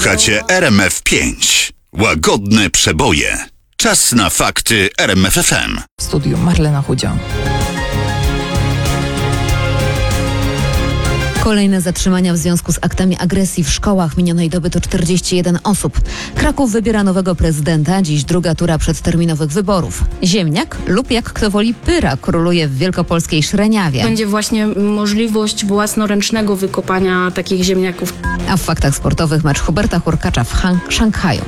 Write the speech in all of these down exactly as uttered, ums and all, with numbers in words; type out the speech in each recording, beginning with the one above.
Słuchacie R M F pięć. Łagodne przeboje. Czas na fakty R M F F M. W studiu Marlena Chudzia. Kolejne zatrzymania w związku z aktami agresji w szkołach minionej doby to czterdzieści jeden osób. Kraków wybiera nowego prezydenta, dziś druga tura przedterminowych wyborów. Ziemniak lub jak kto woli pyra króluje w wielkopolskiej Szreniawie. Będzie właśnie możliwość własnoręcznego wykopania takich ziemniaków. A w faktach sportowych mecz Huberta Hurkacza w Han- Szanghaju.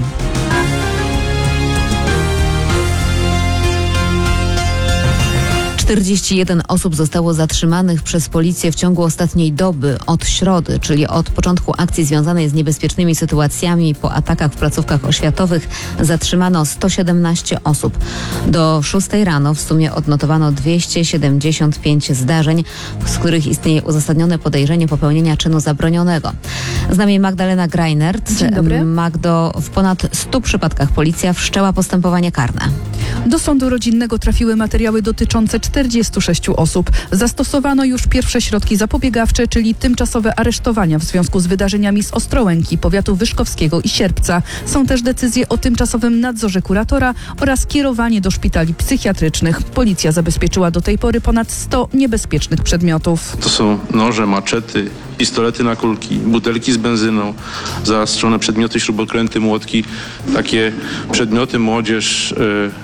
czterdzieści jeden osób zostało zatrzymanych przez policję w ciągu ostatniej doby od środy, czyli od początku akcji związanej z niebezpiecznymi sytuacjami po atakach w placówkach oświatowych. Zatrzymano sto siedemnaście osób. Do szóstej rano w sumie odnotowano dwieście siedemdziesiąt pięć zdarzeń, z których istnieje uzasadnione podejrzenie popełnienia czynu zabronionego. Z nami Magdalena Greinert. Dzień dobry. Magdo, w ponad stu przypadkach policja wszczęła postępowanie karne. Do sądu rodzinnego trafiły materiały dotyczące czterdziestu sześciu osób. Zastosowano już pierwsze środki zapobiegawcze, czyli tymczasowe aresztowania w związku z wydarzeniami z Ostrołęki, powiatu wyszkowskiego i Sierpca. Są też decyzje o tymczasowym nadzorze kuratora oraz kierowanie do szpitali psychiatrycznych. Policja zabezpieczyła do tej pory ponad sto niebezpiecznych przedmiotów. To są noże, maczety, pistolety na kulki, butelki z benzyną, zaostrzone przedmioty, śrubokręty, młotki. Takie przedmioty młodzież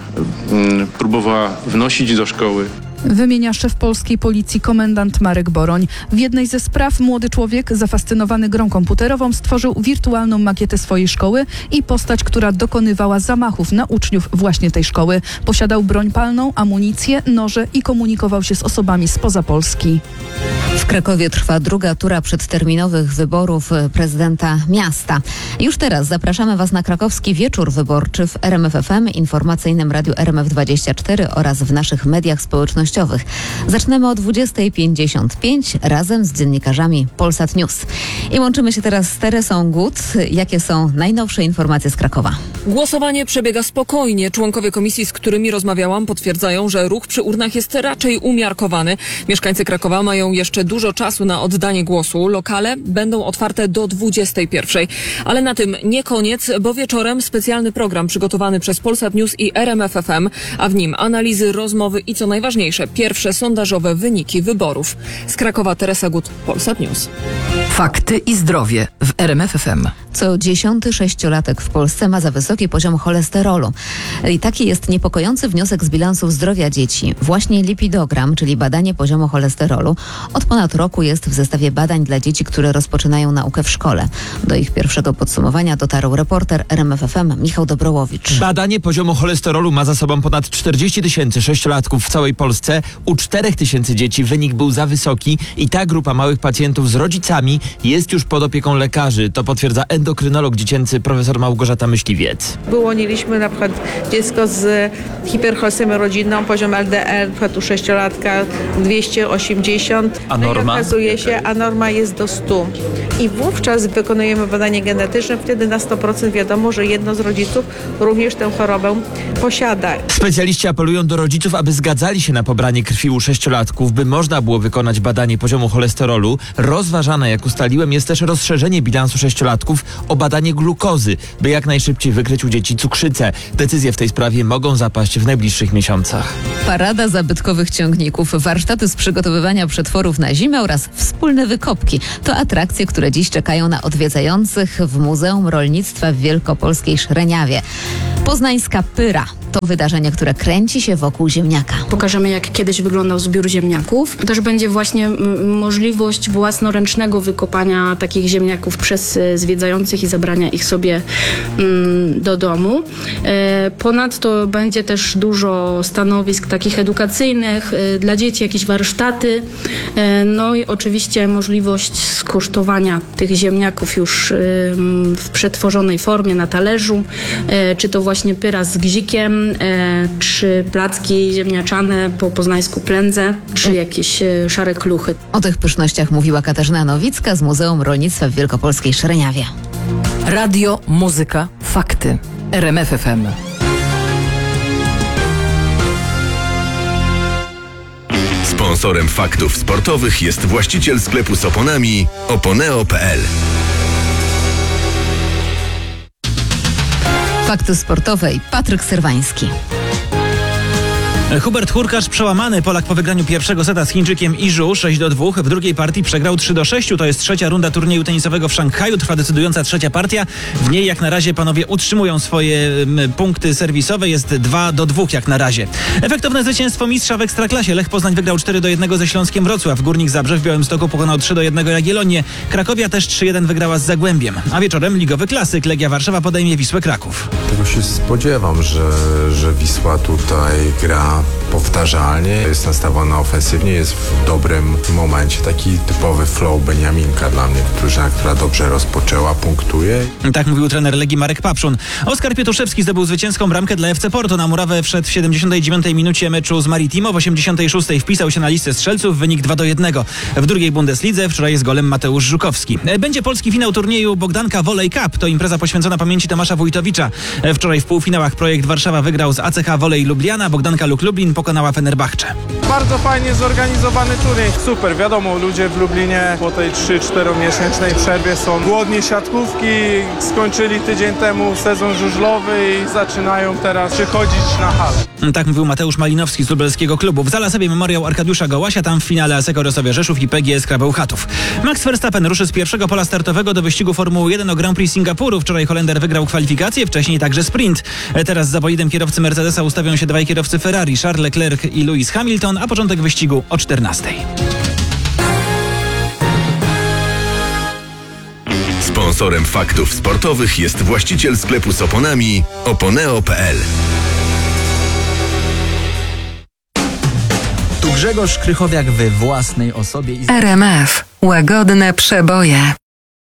y, y, próbowała wnosić do szkoły. Wymienia szef polskiej policji komendant Marek Boroń. W jednej ze spraw młody człowiek zafascynowany grą komputerową stworzył wirtualną makietę swojej szkoły i postać, która dokonywała zamachów na uczniów właśnie tej szkoły. Posiadał broń palną, amunicję, noże i komunikował się z osobami spoza Polski. W Krakowie trwa druga tura przedterminowych wyborów prezydenta miasta. Już teraz zapraszamy Was na krakowski wieczór wyborczy w R M F F M, informacyjnym radiu R M F dwadzieścia cztery oraz w naszych mediach społecznościowych. Zaczniemy o dwudziesta pięćdziesiąt pięć razem z dziennikarzami Polsat News. I łączymy się teraz z Teresą Gut. Jakie są najnowsze informacje z Krakowa? Głosowanie przebiega spokojnie. Członkowie komisji, z którymi rozmawiałam, potwierdzają, że ruch przy urnach jest raczej umiarkowany. Mieszkańcy Krakowa mają jeszcze dużo czasu na oddanie głosu. Lokale będą otwarte do dwudziestej pierwszej. Ale na tym nie koniec, bo wieczorem specjalny program przygotowany przez Polsat News i R M F F M, a w nim analizy, rozmowy i co najważniejsze, pierwsze sondażowe wyniki wyborów. Z Krakowa Teresa Gut, Polsat News. Fakty i zdrowie w R M F F M. Co dziesiąty sześciolatek w Polsce ma za wysoki poziom cholesterolu. I taki jest niepokojący wniosek z bilansu zdrowia dzieci. Właśnie lipidogram, czyli badanie poziomu cholesterolu, od ponad roku jest w zestawie badań dla dzieci, które rozpoczynają naukę w szkole. Do ich pierwszego podsumowania dotarł reporter R M F F M Michał Dobrołowicz. Badanie poziomu cholesterolu ma za sobą ponad czterdzieści tysięcy sześciolatków w całej Polsce. U czterech tysięcy dzieci wynik był za wysoki i ta grupa małych pacjentów z rodzicami jest już pod opieką lekarzy. To potwierdza endokrynolog dziecięcy profesor Małgorzata Myśliwiec. Wyłoniliśmy na przykład dziecko z hipercholesterią rodzinną, poziom L D L, na przykład u sześciolatka dwieście osiemdziesiąt. A norma? No i okazuje się, a norma jest do stu. I wówczas wykonujemy badanie genetyczne, wtedy na sto procent wiadomo, że jedno z rodziców również tę chorobę posiada. Specjaliści apelują do rodziców, aby zgadzali się na pobranie krwi u sześciolatków, by można było wykonać badanie poziomu cholesterolu. Rozważane, jak ustaliłem, jest też rozszerzenie bilansu sześciolatków o badanie glukozy, by jak najszybciej wykryć u dzieci cukrzycę. Decyzje w tej sprawie mogą zapaść w najbliższych miesiącach. Parada zabytkowych ciągników, warsztaty z przygotowywania przetworów na zimę oraz wspólne wykopki. To atrakcje, które dziś czekają na odwiedzających w Muzeum Rolnictwa w wielkopolskiej Szreniawie. Poznańska Pyra to wydarzenie, które kręci się wokół ziemniaka. Pokażemy, jak kiedyś wyglądał zbiór ziemniaków. Też będzie właśnie m, możliwość własnoręcznego wykopania takich ziemniaków przez e, zwiedzających i zabrania ich sobie m, do domu. E, ponadto będzie też dużo stanowisk takich edukacyjnych e, dla dzieci, jakieś warsztaty. E, no i oczywiście możliwość skosztowania tych ziemniaków już e, w przetworzonej formie na talerzu. E, czy to właśnie pyra z gzikiem, E, czy placki ziemniaczane, po poznańsku plędze, czy jakieś e, szare kluchy. O tych pysznościach mówiła Katarzyna Nowicka z Muzeum Rolnictwa w wielkopolskiej Szreniawie. Radio, muzyka, fakty. R M F F M. Sponsorem faktów sportowych jest właściciel sklepu z oponami oponeo kropka p l. Fakty sportowe i Patryk Serwański. Hubert Hurkacz przełamany. Polak po wygraniu pierwszego seta z Chińczykiem Iżu sześć do dwóch. W drugiej partii przegrał trzy do sześciu. To jest trzecia runda turnieju tenisowego w Szanghaju. Trwa decydująca trzecia partia. W niej jak na razie panowie utrzymują swoje m, punkty serwisowe. Jest dwa do dwóch jak na razie. Efektowne zwycięstwo mistrza w Ekstraklasie. Lech Poznań wygrał cztery do jednego ze Śląskiem Wrocław. Górnik Zabrze w Białymstoku pokonał trzy do jednego Jagiellonię. Krakowia też trzy jeden wygrała z Zagłębiem. A wieczorem ligowy klasyk. Legia Warszawa podejmie Wisłę Kraków. Tego się spodziewam, że, że Wisła tutaj gra powtarzalnie, jest nastawiona ofensywnie, jest w dobrym momencie, taki typowy flow Beniaminka dla mnie, drużyna, która dobrze rozpoczęła, punktuje. Tak mówił trener Legii Marek Papszun. Oskar Pietuszewski zdobył zwycięską bramkę dla F C Porto. Na murawę wszedł w siedemdziesiątej dziewiątej minucie meczu z Maritimo, w osiemdziesiątej szóstej wpisał się na listę strzelców, wynik dwa do jednego. W drugiej Bundeslidze wczoraj z golem Mateusz Żukowski. Będzie polski finał turnieju Bogdanka Volley Cup. To impreza poświęcona pamięci Tomasza Wójtowicza. Wczoraj w półfinałach projekt Warszawa wygrał z A C H Volley Lubliana, Bogdanka Luk Lublin pokonała Fenerbahce. Bardzo fajnie zorganizowany turniej. Super, wiadomo, ludzie w Lublinie po tej trzy cztero miesięcznej przerwie są głodni siatkówki. Skończyli tydzień temu sezon żużlowy i zaczynają teraz przychodzić na halę. Tak mówił Mateusz Malinowski z lubelskiego klubu. W Zalasewie memoriał Arkadiusza Gołasia, tam w finale Asseco Rosowie Rzeszów i P G S Krabeł Chatów. Max Verstappen ruszy z pierwszego pola startowego do wyścigu Formuły jeden o Grand Prix Singapuru. Wczoraj Holender wygrał kwalifikacje, wcześniej także sprint. Teraz za bolidem kierowcy Mercedesa ustawią się dwaj kierowcy Ferrari, Charles Leclerc i Lewis Hamilton, a początek wyścigu o czternastej. Sponsorem faktów sportowych jest właściciel sklepu z oponami oponeo kropka p l. Tu Grzegorz Krychowiak we własnej osobie. R M F. Łagodne przeboje.